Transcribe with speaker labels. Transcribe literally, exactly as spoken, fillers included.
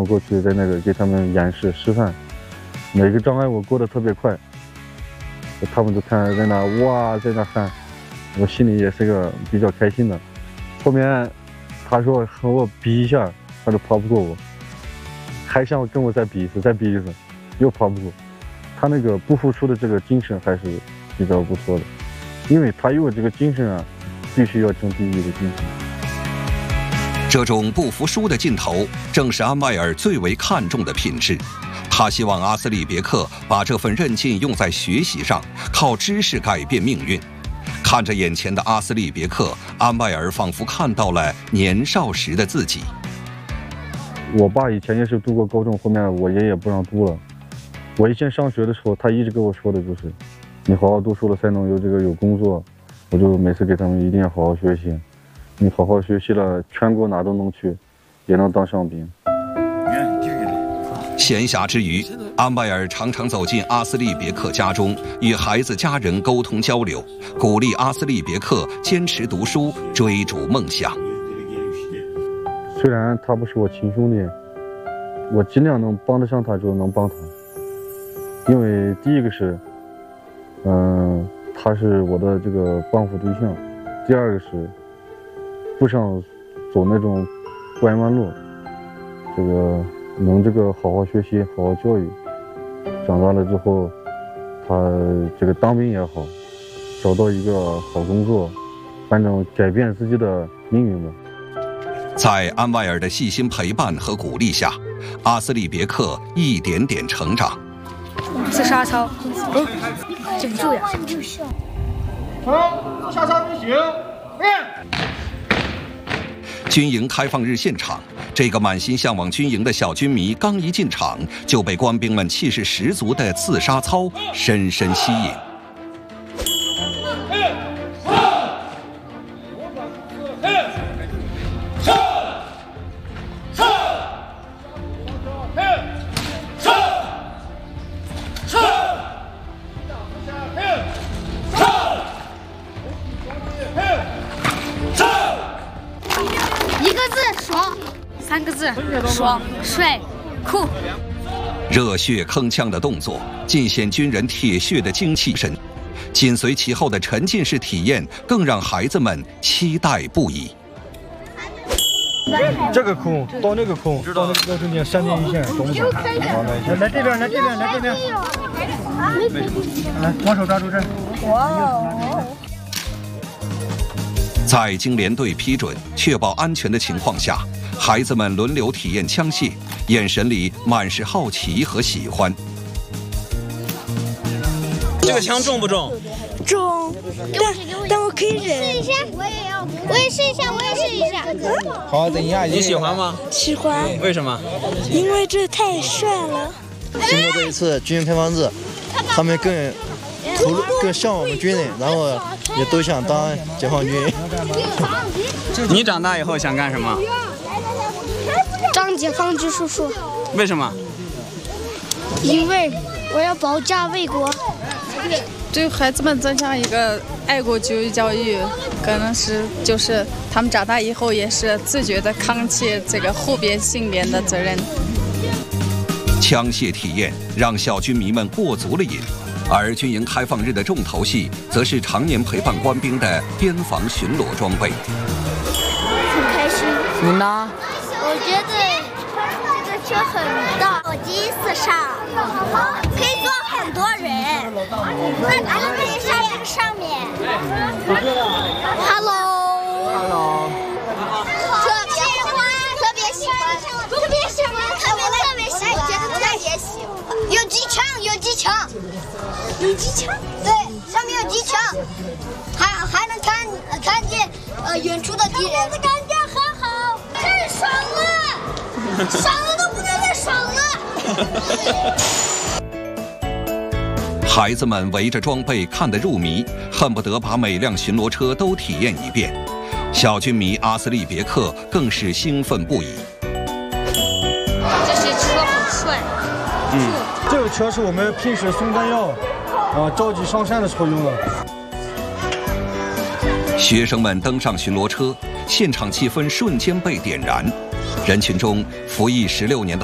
Speaker 1: 我过去在那个给他们演示示范，每个障碍我过得特别快，他们就看在那哇在那喊，我心里也是个比较开心的。后面他说和我比一下，他就跑不过我，还想跟我再比一次，再比一次，又跑不过。他那个不服输的这个精神还是比较不错的，因为他有这个精神啊，必须要争第一的精神。
Speaker 2: 这种不服输的劲头，正是安迈尔最为看重的品质。他希望阿斯利别克把这份韧劲用在学习上，靠知识改变命运。看着眼前的阿斯利别克，安迈尔仿佛看到了年少时的自己。
Speaker 1: 我爸以前也是读过高中，后面我爷爷不让读了。我以前上学的时候，他一直跟我说的就是，你好好读书了才能有这个有工作。我就每次给他们一定要好好学习。你好好学习了，全国哪都能去，也能当上兵。
Speaker 2: 闲暇之余，安迈尔常常走进阿斯利别克家中，与孩子家人沟通交流，鼓励阿斯利别克坚持读书，追逐梦想。
Speaker 1: 虽然他不是我亲兄弟，我尽量能帮得上他就能帮他。因为第一个是，嗯、呃，他是我的这个帮扶对象；第二个是。不想走那种拐弯路，这个能这个好好学习，好好教育，长大了之后，他这个当兵也好，找到一个好工作，反正改变自己的命运吧。
Speaker 2: 在安迈尔的细心陪伴和鼓励下，阿斯利别克一点点成长。
Speaker 3: 自杀操，嗯，记不住呀。
Speaker 4: 好，下杀必行，练。
Speaker 2: 军营开放日现场，这个满心向往军营的小军迷刚一进场，就被官兵们气势十足的刺杀操深深吸引。
Speaker 3: 三个字：爽、帅、酷。
Speaker 2: 热血铿锵的动作，尽显军人铁血的精气神。紧随其后的沉浸式体验，更让孩子们期待不已。
Speaker 5: 这个空到那个空，到那个中间闪电一线，懂不懂？来这边，来这边，来这边。来，双手抓住这。哇！
Speaker 2: 在经连队批准、确保安全的情况下，孩子们轮流体验枪械，眼神里满是好奇和喜欢。
Speaker 6: 这个枪重不重？
Speaker 7: 重，但但我可以忍。
Speaker 8: 试一下，我也要，我也试一下，我也试一下。
Speaker 6: 好，等一下，你喜欢吗？
Speaker 7: 喜欢。
Speaker 6: 为什么？
Speaker 7: 因为这太帅了。
Speaker 9: 经过这一次军营开放日，他们更投入、更向往我们军人，然后也都想当解放军。
Speaker 6: 你长大以后想干什么？
Speaker 8: 当解放军叔叔。
Speaker 6: 为什么？
Speaker 8: 因为我要保家卫国。
Speaker 10: 对孩子们增强一个爱国主义教育，可能是就是他们长大以后也是自觉地扛起这个后边性别的责任。
Speaker 2: 枪械体验让小军迷们过足了瘾，而军营开放日的重头戏，则是常年陪伴官兵的边防巡逻装备。
Speaker 8: 很开心。
Speaker 10: 你呢？
Speaker 8: 我觉得这个车很大，我第一次上，可以坐很多人。那咱们可以上这个上面。Hello。Hello。特别喜欢，特别喜欢，特别喜欢，特别特别喜欢，觉得特别喜欢。有机枪，有机枪，有机枪。对，上面有机枪，还还能看看见呃远处的敌人。我的感觉很好，太爽了，爽了都不能再爽了。
Speaker 2: 孩子们围着装备看得入迷，恨不得把每辆巡逻车都体验一遍。小军迷阿斯利别克更是兴奋不已。
Speaker 3: 这些车很帅。
Speaker 5: 嗯，这个车是我们平时送弹药，啊，着急上山的时候用的。
Speaker 2: 学生们登上巡逻车，现场气氛瞬间被点燃。人群中服役十六年的